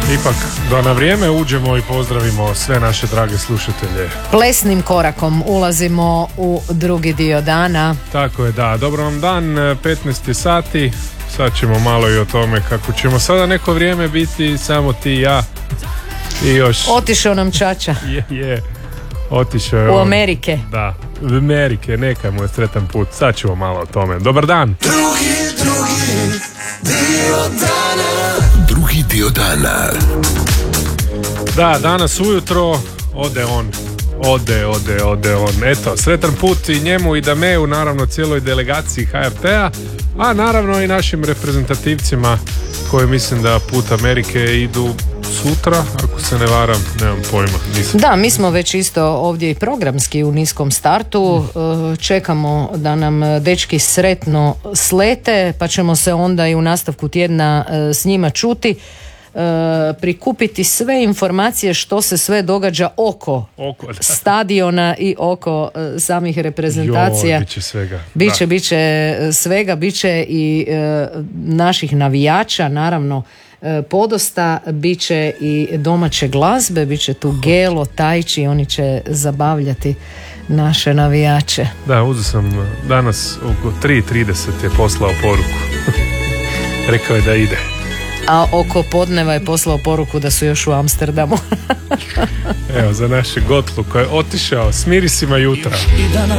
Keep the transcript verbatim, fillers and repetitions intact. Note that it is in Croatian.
ipak da na vrijeme uđemo i pozdravimo sve naše drage slušatelje. Plesnim korakom ulazimo u drugi dio dana. Tako je, da. Dobro vam dan, petnaest sati. Sad ćemo malo i o tome kako ćemo sada neko vrijeme biti samo ti i ja. I još... Otišao nam Čača. Je, je. Otišao je u on. Amerike. Da, u Amerike, neka mu je sretan put. Sad ćemo malo o tome. Dobar dan. Drugi, drugi dio dana. Drugi dio dana. Da, danas ujutro ode on. Ode, ode, ode on. Eto, sretan put i njemu i Dameju, naravno cijeloj delegaciji H R T-a, a naravno i našim reprezentativcima koji mislim da put Amerike idu sutra, ako se ne varam, nemam pojma. Nisam. Da, mi smo već isto ovdje i programski u niskom startu. Čekamo da nam dečki sretno slete, pa ćemo se onda i u nastavku tjedna s njima čuti. Prikupiti sve informacije što se sve događa oko, oko stadiona i oko samih reprezentacija. Jo, biće svega. Biće, da. biće svega, biće i e, naših navijača, naravno e, podosta, biće i domaće glazbe, biće tu Gelo, Tajči, oni će zabavljati naše navijače. Da, uzeo sam danas oko tri trideset je poslao poruku. Rekao je da ide. A oko podneva je poslao poruku da su još u Amsterdamu. Evo, za naše Gotlu koji je otišao s mirisima jutra.